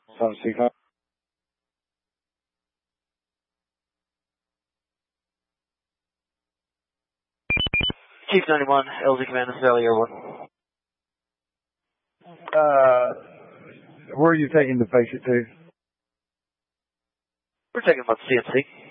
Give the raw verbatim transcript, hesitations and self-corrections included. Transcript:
seven six nine. Chief ninety-one, L Z Command, this is Valley Air one. Uh, where are you taking the patient to? We're taking about C N C.